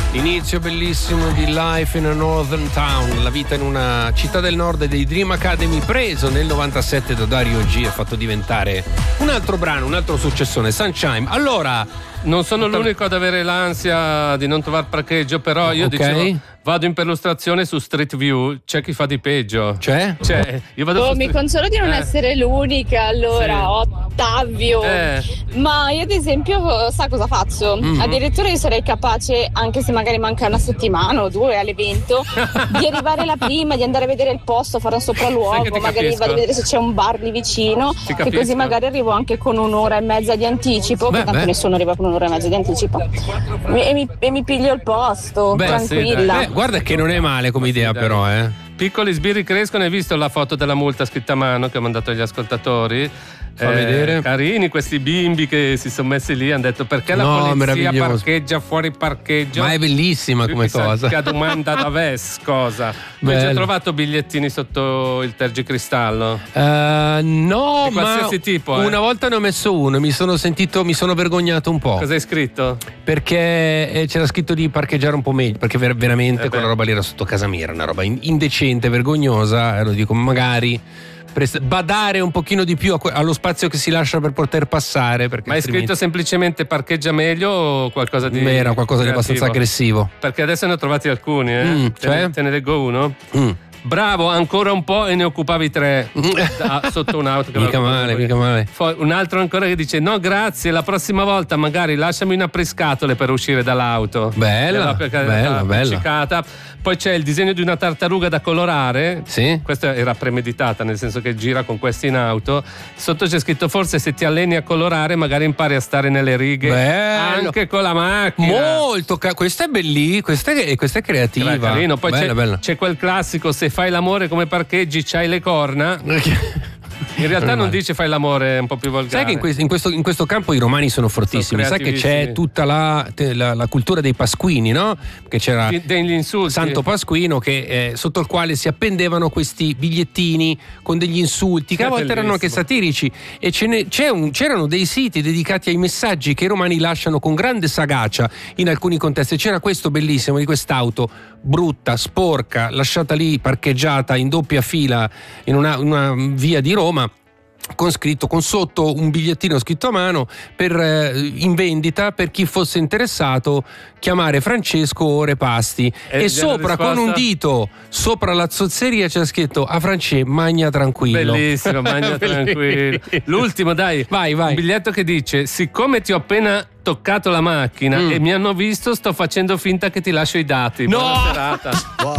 Inizio bellissimo di Life in a Northern Town, la vita in una città del nord dei Dream Academy, preso nel 97 da Dario G, ha fatto diventare un altro brano, un altro successone, Sunshine. Allora, non sono l'unico ad avere l'ansia di non trovare parcheggio, però io dicevo, vado in perlustrazione su Street View, c'è chi fa di peggio. C'è? Io vado mi consolo di non essere l'unica, allora, sì. Ottavio. Ma io ad esempio, sa cosa faccio? Addirittura io sarei capace, anche se magari manca una settimana o due all'evento, di arrivare là prima, di andare a vedere il posto, fare un sopralluogo, magari vado a vedere se c'è un bar lì vicino, che così magari arrivo anche con un'ora e mezza di anticipo, che tanto nessuno arriva con un'ora e mezza di anticipo, e mi piglio il posto, tranquilla. Guarda che non è male come idea, però, Piccoli sbirri crescono, hai visto la foto della multa scritta a mano che ho mandato agli ascoltatori? Fa vedere. Carini questi bimbi che si sono messi lì, hanno detto perché la polizia parcheggia fuori il parcheggio. Ma è bellissima come cosa. Che domanda da Ves, cosa? Hai già trovato bigliettini sotto il tergicristallo? No, di qualsiasi tipo. Una volta ne ho messo uno, mi sono vergognato un po'. Cosa hai scritto? Perché c'era scritto di parcheggiare un po' meglio, perché veramente quella roba lì era sotto casa mia, era una roba indecente, vergognosa, e lo dico, magari badare un pochino di più allo spazio che si lascia per poter passare. Ma hai scritto semplicemente parcheggia meglio o qualcosa di era qualcosa di abbastanza aggressivo? Perché adesso ne ho trovati alcuni, cioè? Te ne leggo uno. Bravo, ancora un po' e ne occupavi 3 sotto un'auto. Mica male. Un altro ancora che dice no grazie, la prossima volta magari lasciami un apriscatole per uscire dall'auto. Bella. Poi c'è il disegno di una tartaruga da colorare. Sì. Questa era premeditata, nel senso che gira con questi in auto. Sotto c'è scritto forse se ti alleni a colorare magari impari a stare nelle righe. Anche con la macchina. Molto, questa è bellissima, questa è creativa. Carino. Poi bella. c'è quel classico se fai l'amore come parcheggi c'hai le corna. In realtà non dice fai l'amore, è un po' più volgare. Sai che in questo campo i romani sono fortissimi. Sai che c'è tutta la cultura dei pasquini, no? Che c'era degli insulti. Santo Pasquino che sotto il quale si appendevano questi bigliettini con degli insulti che a volte erano anche satirici, e c'erano dei siti dedicati ai messaggi che i romani lasciano con grande sagacia in alcuni contesti. C'era questo bellissimo di quest'auto brutta, sporca, lasciata lì parcheggiata in doppia fila in una via di Roma, con sotto un bigliettino scritto a mano in vendita per chi fosse interessato chiamare Francesco Ore Pasti, e sopra con un dito sopra la zozzeria c'è scritto a Francesco magna tranquillo. Bellissimo, magna tranquillo. L'ultimo, dai, vai. Un biglietto che dice siccome ti ho appena toccato la macchina e mi hanno visto, sto facendo finta che ti lascio i dati. No! Buona serata.